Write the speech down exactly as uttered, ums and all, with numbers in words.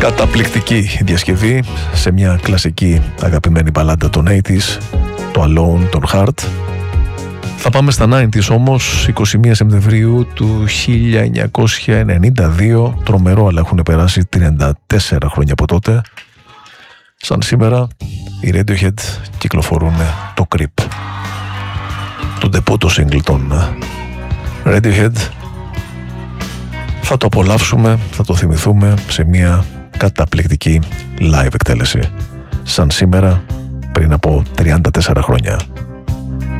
Καταπληκτική διασκευή σε μια κλασική αγαπημένη μπαλάντα των ογδόντα, το Alone των Heart. Θα πάμε στα ενενήντα όμως, εικοστή πρώτη Σεπτεμβρίου του χίλια εννιακόσια ενενήντα δύο. Τρομερό, αλλά έχουν περάσει τριάντα τέσσερα χρόνια από τότε. Σαν σήμερα οι Radiohead κυκλοφορούν το Creep, το ντεπούτο single των Radiohead. Θα το απολαύσουμε, θα το θυμηθούμε σε μια καταπληκτική live εκτέλεση σαν σήμερα πριν από τριάντα τέσσερα χρόνια.